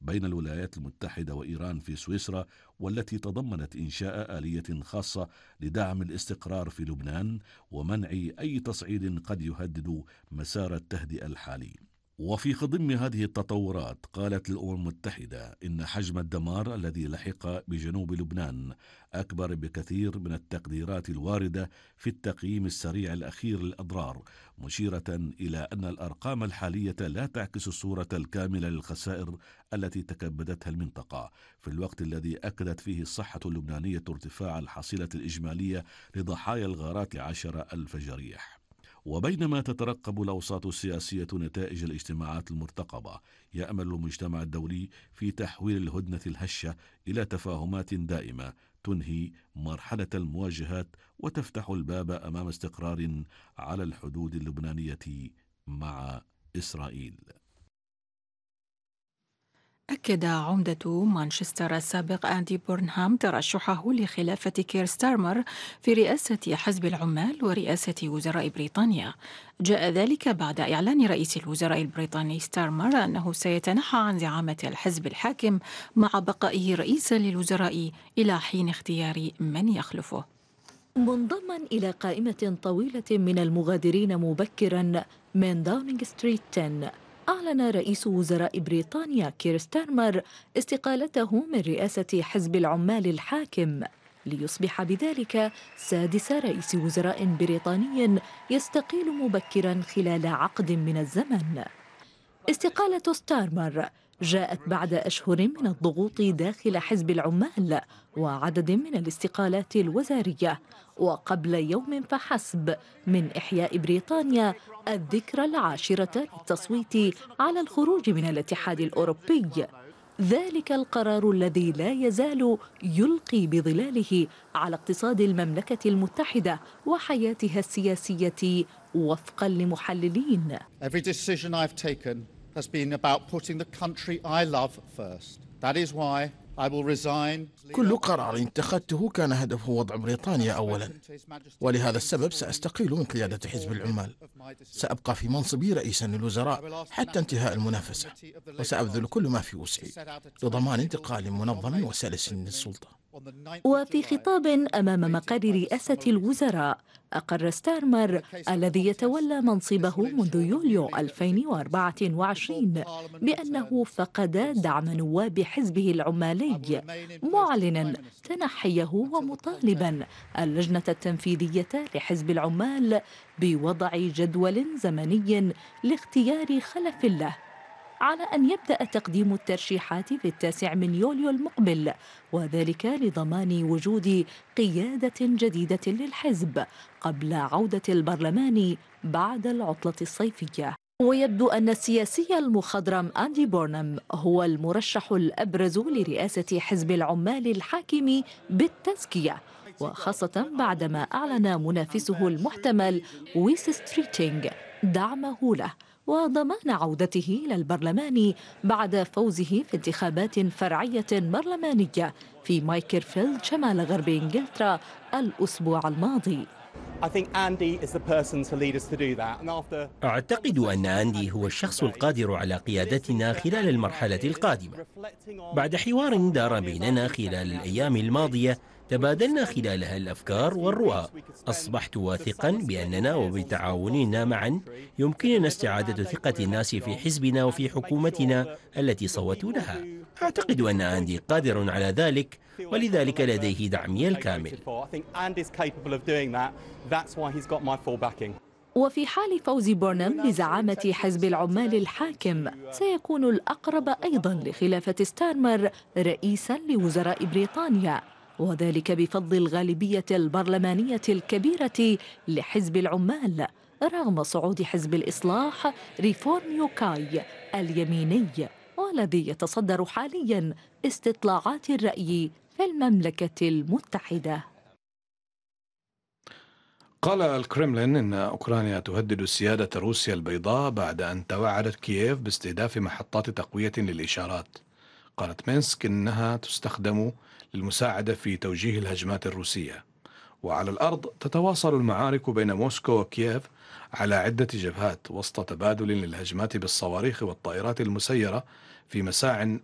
بين الولايات المتحدة وإيران في سويسرا، والتي تضمنت إنشاء آلية خاصة لدعم الاستقرار في لبنان ومنع أي تصعيد قد يهدد مسار التهدئة الحالي. وفي خضم هذه التطورات قالت الأمم المتحدة إن حجم الدمار الذي لحق بجنوب لبنان أكبر بكثير من التقديرات الواردة في التقييم السريع الأخير للأضرار، مشيرة إلى أن الأرقام الحالية لا تعكس الصورة الكاملة للخسائر التي تكبدتها المنطقة، في الوقت الذي أكدت فيه الصحة اللبنانية ارتفاع الحصيلة الإجمالية لضحايا الغارات ل10,000 جريح. وبينما تترقب الأوساط السياسية نتائج الاجتماعات المرتقبة، يأمل المجتمع الدولي في تحويل الهدنة الهشة إلى تفاهمات دائمة تنهي مرحلة المواجهات وتفتح الباب أمام استقرار على الحدود اللبنانية مع إسرائيل. أكد عمدة مانشستر السابق أندي بورنهام ترشحه لخلافة كير ستارمر في رئاسة حزب العمال ورئاسة وزراء بريطانيا. جاء ذلك بعد إعلان رئيس الوزراء البريطاني ستارمر أنه سيتنحى عن زعامة الحزب الحاكم مع بقائه رئيسا للوزراء إلى حين اختيار من يخلفه. منضما إلى قائمة طويلة من المغادرين مبكرا من داونينغ ستريت 10، أعلن رئيس وزراء بريطانيا كير ستارمر استقالته من رئاسة حزب العمال الحاكم، ليصبح بذلك سادس رئيس وزراء بريطاني يستقيل مبكرا خلال عقد من الزمن. استقالة ستارمر جاءت بعد أشهر من الضغوط داخل حزب العمال وعدد من الاستقالات الوزارية، وقبل يوم فحسب من إحياء بريطانيا الذكرى 10 للتصويت على الخروج من الاتحاد الأوروبي. ذلك القرار الذي لا يزال يلقي بظلاله على اقتصاد المملكة المتحدة وحياتها السياسية وفقا لمحللين. Every decision I've taken has been about putting the country I love first. That is why I will resign. كل قرار اتخذته كان هدفه وضع بريطانيا أولا، ولهذا السبب سأستقيل من قيادة حزب العمال. سأبقى في منصبي رئيسا للوزراء حتى انتهاء المنافسة، وسأبذل كل ما في وسعي لضمان انتقال منظم وسلس للسلطة. وفي خطاب أمام مقر رئاسة الوزراء، أقر ستارمر الذي يتولى منصبه منذ يوليو 2024 بأنه فقد دعم نواب حزبه العمالي، معلنا تنحيه ومطالبا اللجنة التنفيذية لحزب العمال بوضع جدول زمني لاختيار خلف له، على أن يبدأ تقديم الترشيحات في 9 من يوليو المقبل، وذلك لضمان وجود قيادة جديدة للحزب قبل عودة البرلمان بعد العطلة الصيفية. ويبدو أن السياسي المخضرم أندي بورنهام هو المرشح الأبرز لرئاسة حزب العمال الحاكم بالتزكية، وخاصة بعدما أعلن منافسه المحتمل ويس ستريتينغ دعمه له وضمان عودته إلى البرلمان بعد فوزه في انتخابات فرعية برلمانية في مايكرفيلد شمال غرب إنجلترا الأسبوع الماضي. أعتقد أن أندي هو الشخص القادر على قيادتنا خلال المرحلة القادمة. بعد حوار دار بيننا خلال الأيام الماضية تبادلنا خلالها الأفكار والرؤى. أصبحت واثقا بأننا وبتعاوننا معا يمكننا استعادة ثقة الناس في حزبنا وفي حكومتنا التي صوتوا لها. أعتقد أن أندي قادر على ذلك، ولذلك لديه دعمي الكامل. وفي حال فوز بورنهام بزعامة حزب العمال الحاكم، سيكون الأقرب أيضا لخلافة ستارمر رئيسا لوزراء بريطانيا، وذلك بفضل الغالبية البرلمانية الكبيرة لحزب العمال رغم صعود حزب الإصلاح ريفورم يوكاي اليميني، والذي يتصدر حاليا استطلاعات الرأي في المملكة المتحدة. قال الكرملين إن أوكرانيا تهدد سيادة روسيا البيضاء بعد أن توعدت كييف باستهداف محطات تقوية للإشارات. قالت مينسك إنها تستخدم للمساعدة في توجيه الهجمات الروسية. وعلى الأرض تتواصل المعارك بين موسكو وكييف على عدة جبهات وسط تبادل للهجمات بالصواريخ والطائرات المسيرة في مساع